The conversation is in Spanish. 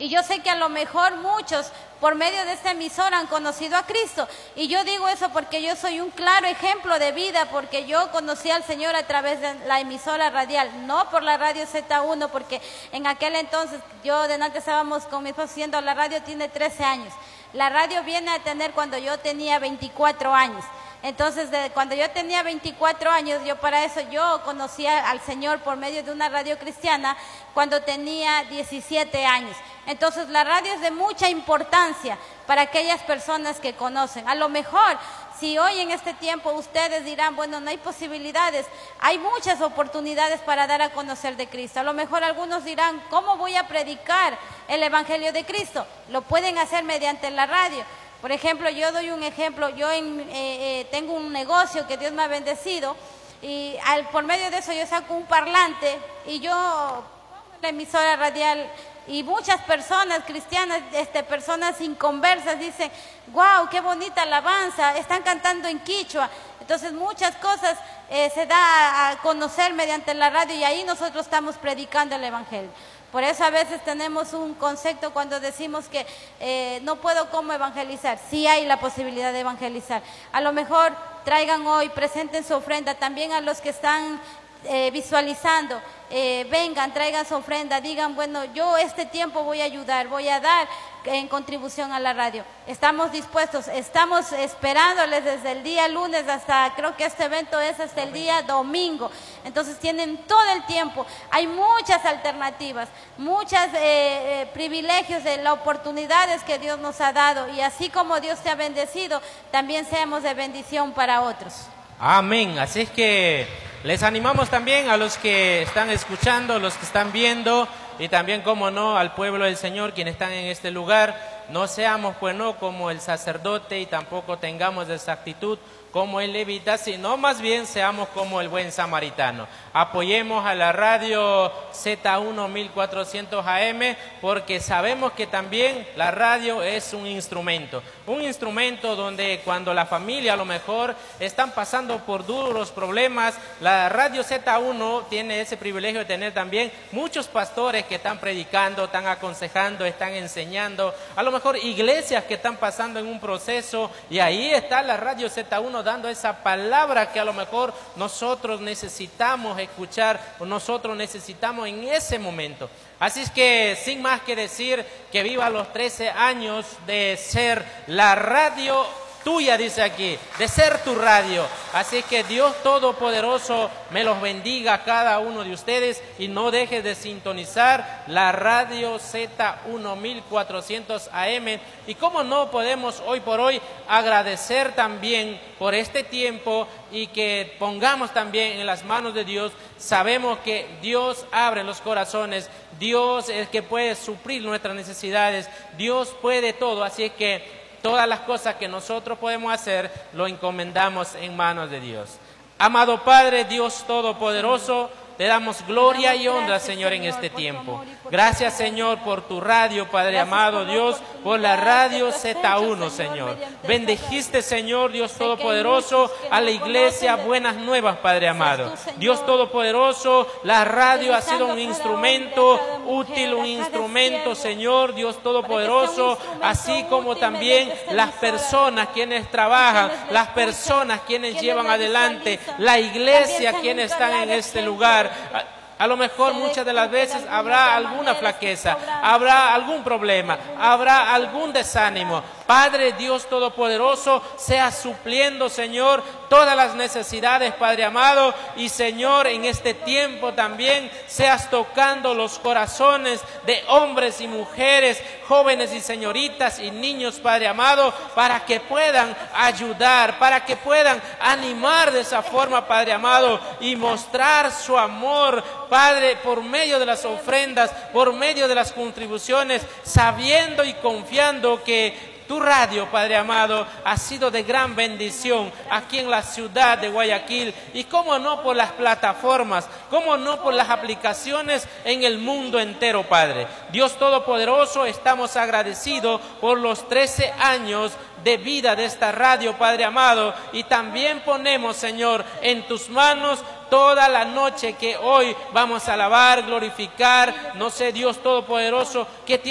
Y yo sé que a lo mejor muchos por medio de esta emisora han conocido a Cristo. Y yo digo eso porque yo soy un claro ejemplo de vida, porque yo conocí al Señor a través de la emisora radial, no por la radio Z1, porque en aquel entonces yo delante estábamos con mi esposo haciendo, la radio tiene 13 años. La radio viene a tener cuando yo tenía 24 años. Entonces, cuando yo tenía 24 años, yo conocía al Señor por medio de una radio cristiana cuando tenía 17 años. Entonces, la radio es de mucha importancia para aquellas personas que conocen. A lo mejor, si hoy en este tiempo ustedes dirán, bueno, no hay posibilidades, hay muchas oportunidades para dar a conocer de Cristo. A lo mejor algunos dirán, ¿cómo voy a predicar el Evangelio de Cristo? Lo pueden hacer mediante la radio. Por ejemplo, yo doy un ejemplo, yo tengo un negocio que Dios me ha bendecido y por medio de eso yo saco un parlante y yo pongo la emisora radial y muchas personas cristianas, personas inconversas dicen, wow, qué bonita alabanza, están cantando en quichua. Entonces muchas cosas se da a conocer mediante la radio y ahí nosotros estamos predicando el Evangelio. Por eso a veces tenemos un concepto cuando decimos que no puedo cómo evangelizar. Sí hay la posibilidad de evangelizar. A lo mejor traigan hoy, presenten su ofrenda. También a los que están visualizando, vengan, traigan su ofrenda. Digan, bueno, yo este tiempo voy a ayudar, voy a dar en contribución a la radio. Estamos dispuestos, estamos esperándoles desde el día lunes hasta, creo que este evento es hasta el día domingo. Entonces tienen todo el tiempo. Hay muchas alternativas, muchos privilegios de las oportunidades que Dios nos ha dado. Y así como Dios te ha bendecido, también seamos de bendición para otros. Amén. Así es que les animamos también a los que están escuchando, los que están viendo y también, como no, al pueblo del Señor, quienes están en este lugar. No seamos, pues no, como el sacerdote y tampoco tengamos esa actitud como el levita, sino más bien seamos como el buen samaritano. Apoyemos a la radio Z1 1400 AM porque sabemos que también la radio es un instrumento donde cuando la familia a lo mejor están pasando por duros problemas, la radio Z1 tiene ese privilegio de tener también muchos pastores que están predicando, están aconsejando, están enseñando, a lo mejor iglesias que están pasando en un proceso y ahí está la radio Z1 dando esa palabra que a lo mejor nosotros necesitamos escuchar o nosotros necesitamos en ese momento. Así es que sin más que decir, que viva los 13 años de ser la radio tuya, dice aquí, de ser tu radio. Así que Dios Todopoderoso me los bendiga a cada uno de ustedes y no dejes de sintonizar la radio Z1 1400 AM. Y cómo no podemos hoy por hoy agradecer también por este tiempo y que pongamos también en las manos de Dios. Sabemos que Dios abre los corazones, Dios es el que puede suplir nuestras necesidades, Dios puede todo, así que todas las cosas que nosotros podemos hacer, lo encomendamos en manos de Dios. Amado Padre, Dios Todopoderoso, te damos gloria y honra, Señor, en este tiempo. Gracias, Señor, por tu radio, Padre amado, Dios, por la radio Z1, Señor. Bendijiste, Señor, Dios Todopoderoso, a la iglesia Buenas Nuevas, Padre amado. Dios Todopoderoso, la radio ha sido un instrumento útil, un instrumento, Señor, Dios Todopoderoso, así como también las personas quienes trabajan, las personas quienes llevan adelante, la iglesia quienes están en este lugar. A lo mejor muchas de las veces habrá alguna flaqueza, habrá algún problema, habrá algún desánimo. Padre Dios Todopoderoso, sea supliendo, Señor, todas las necesidades, Padre amado, y Señor, en este tiempo también seas tocando los corazones de hombres y mujeres, jóvenes y señoritas y niños, Padre amado, para que puedan ayudar, para que puedan animar de esa forma, Padre amado, y mostrar su amor, Padre, por medio de las ofrendas, por medio de las contribuciones, sabiendo y confiando que tu radio, Padre amado, ha sido de gran bendición aquí en la ciudad de Guayaquil y cómo no por las plataformas, cómo no por las aplicaciones en el mundo entero, Padre. Dios Todopoderoso, estamos agradecidos por los 13 años de vida de esta radio, Padre amado, y también ponemos, Señor, en tus manos toda la noche que hoy vamos a alabar, glorificar, no sé, Dios Todopoderoso, que